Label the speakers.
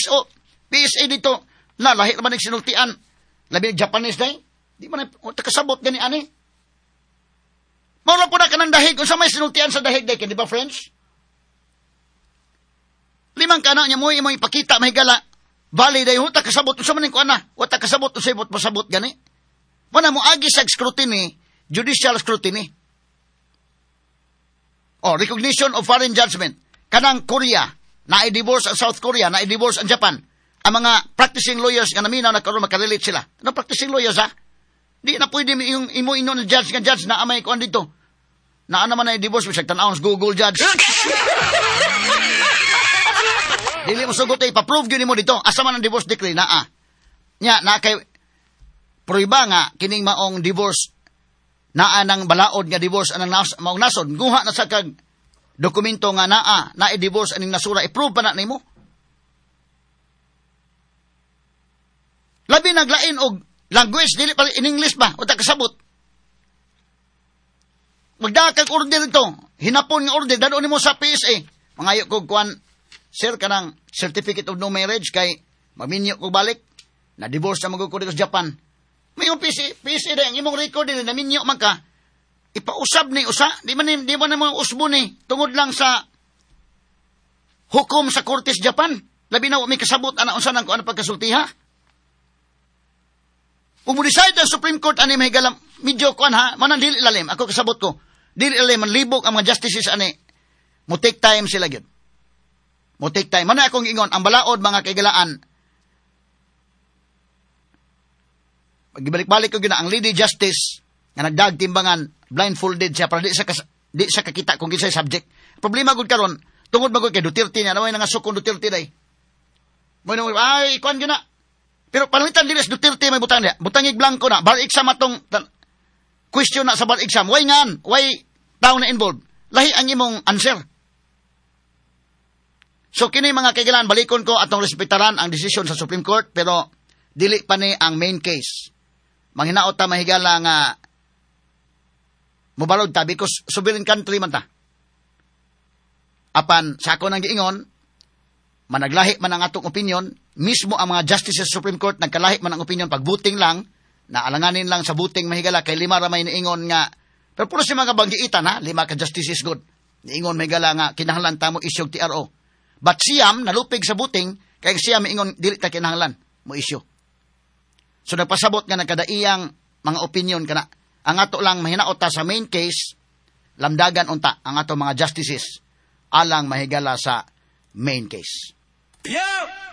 Speaker 1: PSA dito, lahi naman ng sinultian. Labi Japanese day, di man kasabot gani ani. Mawala po na ka ng dahig, kung sa may sinultian sa dahig day, di ba friends? Limang kana niya mo ipakita mahigala. Bali day, huwag kasabot, sa maning ko ana, huwag kasabot, usibot, pasabot gani. Muna mo agi sa scrutiny, judicial scrutiny. Recognition of foreign judgment. Kanang Korea, na-divorce ang South Korea, na-divorce ang Japan. Ang mga practicing lawyers nga naminaw na karoon makarelate sila. Ano practicing lawyers ha? Di na pwede yung imo-ino na judge na amay ko dito. Na naman na i-divorce, misag tanawang sa Google judge. Dili mo sugot ipaprove yun mo dito. Asa man ang divorce decree na Nya, na kay pruiba nga, kining maong divorce, naa ng balaod nga divorce anang maong nason. Guha na sa kag dokumento nga na i-divorce aning nasura, i-prove pa na nimo. Labi naglain og language, dili pa in English ba? O kasabot. Magdakag order ito. Hinapon nga order. Dado nimo sa PSA. Mangayo ko kuan, sir, kanang certificate of no marriage kay maminyo ko balik. Na-divorce na magkukulit ko sa Japan. May yung PSA na yung imong record din, naminyo man ka. Ipausab ni usa. Di man mo usbo ni. Tungod lang sa hukom sa Kortes Japan. Labi na may kasabot ana unsa nang kuan pagkasultiha. Umulisay ang Supreme Court ani mahigalam medyo kuan ha, manang dili ilalim. Ako kasabot ko. Dili ilalim man libog ang mga justices ani. Mo take time sila gyud. Mo take time. Mano akong ingon ang balaod mga kaigalaan. Pagbalik-balik ko gyud ang Lady Justice nga nagdag timbangan blindfolded siya para di sa kakita kung kinsay subject. Problema gud karon tungod magud kay Duterte niya naway nga sukon Duterte day. Mo ay kuan gyud na. Pero panalitan din sa Duterte may butang niya. Butangig blanco na. Bar exam atong question na sa bar exam. Why ngan? Why tao na involved? Lahi ang imong answer. So kini mga kaigalan, balikon ko atong respetaran ang desisyon sa Supreme Court pero dili pa ni ang main case. Manghinaot ta mahigala nga mubalod ta because sovereign country man ta. Apan sa ako nang giingon, managlahi man ang atong opinion, mismo ang mga justices sa Supreme Court nagkalahi man ang opinion pag buting lang, naalanganin lang sa buting mahigala kay lima ra may niingon nga, pero puro si mga banggiitan ha, 5 ka justices good. Niingon mahigala nga kinahanglan ta mo isyog TRO. But siyam nalupig sa buting kay siyam miingon dili ta kinahanglan mo isyu. So nagpasabot nga nagkadaiyang mga opinion kana. Ang ato lang mahinaot ta sa main case, lamdagan unta ang ato mga justices alang mahigala sa main case.
Speaker 2: Yo!